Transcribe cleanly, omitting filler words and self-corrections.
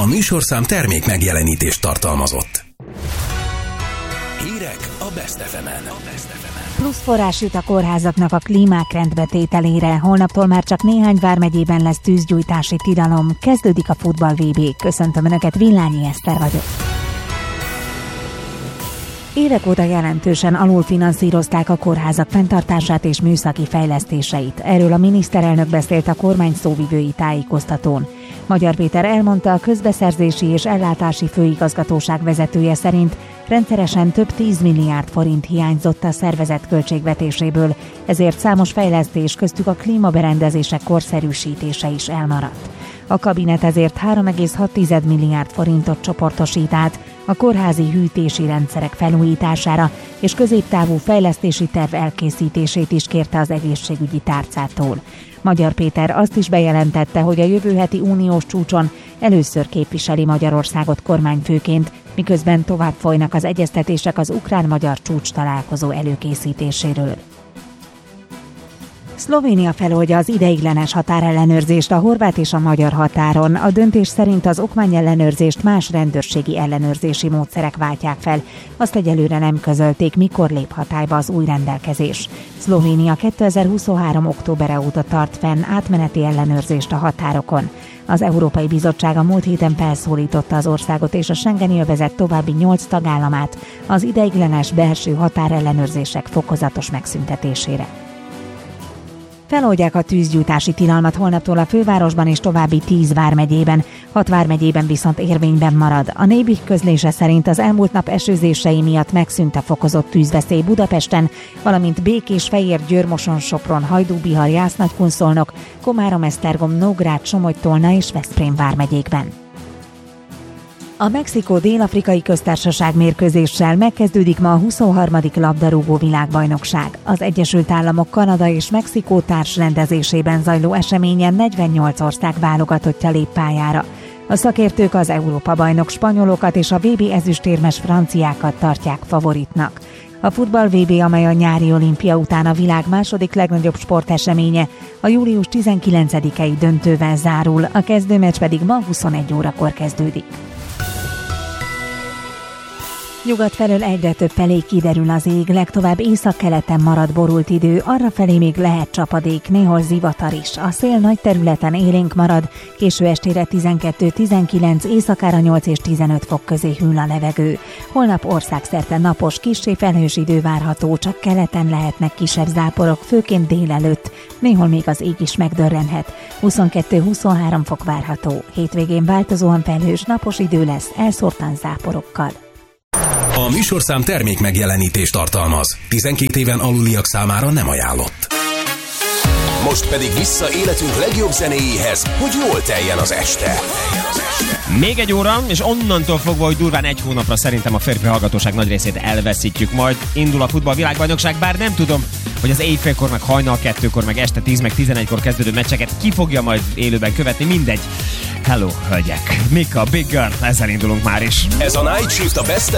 A műsorszám termék megjelenítést tartalmazott. Hírek a Best FM-en. Plusz forrás jut a kórházaknak a klímák rendbetételére. Holnaptól már csak néhány vármegyében lesz tűzgyújtási tilalom. Kezdődik a futball VB. Köszöntöm Önöket, Villányi Eszter vagyok. Évek óta jelentősen alulfinanszírozták a kórházak fenntartását és műszaki fejlesztéseit. Erről a miniszterelnök beszélt a kormány szóvivői tájékoztatón. Magyar Péter elmondta, a közbeszerzési és ellátási főigazgatóság vezetője szerint rendszeresen több 10 milliárd forint hiányzott a szervezet költségvetéséből, ezért számos fejlesztés, köztük a klímaberendezések korszerűsítése is elmaradt. A kabinet ezért 3,6 milliárd forintot csoportosít át a kórházi hűtési rendszerek felújítására, és középtávú fejlesztési terv elkészítését is kérte az egészségügyi tárcától. Magyar Péter azt is bejelentette, hogy a jövő heti uniós csúcson először képviseli Magyarországot kormányfőként, miközben tovább folynak az egyeztetések az ukrán-magyar csúcs találkozó előkészítéséről. Szlovénia feloldja az ideiglenes határellenőrzést a horvát és a magyar határon. A döntés szerint az okmányellenőrzést más rendőrségi ellenőrzési módszerek váltják fel. Azt egyelőre nem közölték, mikor lép hatályba az új rendelkezés. Szlovénia 2023. októbere óta tart fenn átmeneti ellenőrzést a határokon. Az Európai Bizottság a múlt héten felszólította az országot és a schengeni övezet további 8 tagállamát az ideiglenes belső határellenőrzések fokozatos megszüntetésére. Feloldják a tűzgyújtási tilalmat holnaptól a fővárosban és további 10 vármegyében, 6 vármegyében viszont érvényben marad. A Nébih közlése szerint az elmúlt nap esőzései miatt megszűnt a fokozott tűzveszély Budapesten, valamint Békés, Fejér, Győr-Moson, Sopron, Hajdú-Bihar, Jász-Nagykunszolnok, Komárom, Esztergom, Nógrád, Somogy-Tolna és Veszprém vármegyékben. A Mexikó-Dél-Afrikai Köztársaság mérkőzéssel megkezdődik ma a 23. labdarúgó világbajnokság. Az Egyesült Államok, Kanada és Mexikó társrendezésében zajló eseményen 48 ország válogatottja lép pályára. A szakértők az Európa-bajnok spanyolokat és a VB ezüstérmes franciákat tartják favoritnak. A futball VB, amely a nyári olimpia után a világ második legnagyobb sporteseménye, a július 19-i döntővel zárul, a kezdőmeccs pedig ma 21 órakor kezdődik. Nyugat felől egyre több felé kiderül az ég, legtovább északkeleten marad borult idő, arrafelé még lehet csapadék, néhol zivatar is. A szél nagy területen élénk marad, késő estére 12-19, éjszakára 8 és 15 fok közé hűl a levegő. Holnap országszerte napos, kissé felhős idő várható, csak keleten lehetnek kisebb záporok, főként délelőtt. Néhol még az ég is megdörrenhet. 22-23 fok várható. Hétvégén változóan felhős, napos idő lesz, elszórtan záporokkal. A műsorszám termék megjelenítést tartalmaz. 12 éven aluliak számára nem ajánlott. Most pedig vissza életünk legjobb zenéjéhez, hogy jól teljen az este. Még egy óra, és onnantól fogva, hogy durván egy hónapra szerintem a férfi hallgatóság nagy részét elveszítjük. Majd indul a futball világbajnokság, bár nem tudom, hogy az éjfélkor, meg hajnal 2-kor, meg este 10, meg 11-kor kezdődő meccseket ki fogja majd élőben követni, mindegy. Hello, hölgyek! Mika, Big Girl, ezzel indulunk már is. Ez a Night Shift a Best